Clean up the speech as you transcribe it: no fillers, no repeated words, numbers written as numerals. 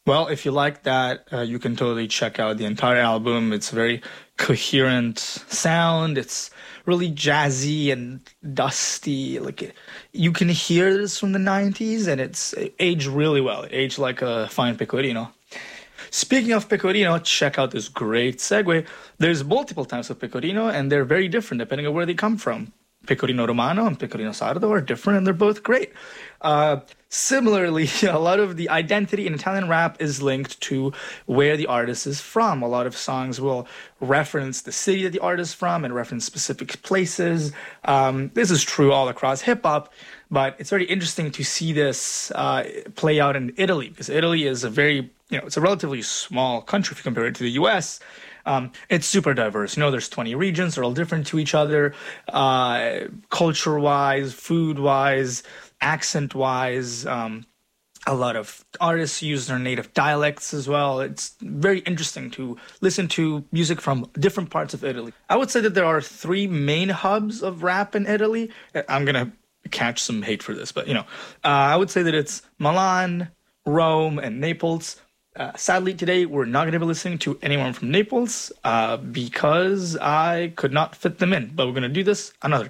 Well, if you like that, you can totally check out the entire album. It's a very coherent sound. It's really jazzy and dusty. You can hear this from the 90s, and it aged really well. It aged like a fine pecorino. Speaking of pecorino, check out this great segue. There's multiple types of pecorino, and they're very different depending on where they come from. Pecorino Romano and Pecorino Sardo are different, and they're both great. Similarly, a lot of the identity in Italian rap is linked to where the artist is from. A lot of songs will reference the city that the artist is from and reference specific places. This is true all across hip hop, but it's very interesting to see this play out in Italy, because Italy is it's a relatively small country if you compare it to the US. It's super diverse. There's 20 regions. They're all different to each other, culture-wise, food-wise, accent-wise. A lot of artists use their native dialects as well. It's very interesting to listen to music from different parts of Italy. I would say that there are three main hubs of rap in Italy. I'm going to catch some hate for this, but, I would say that it's Milan, Rome, and Naples. Sadly, today we're not going to be listening to anyone from Naples because I could not fit them in. But we're going to do this another